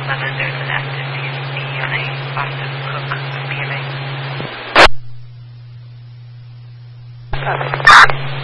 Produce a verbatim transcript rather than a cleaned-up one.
whether there's an active P C B on a plastic hook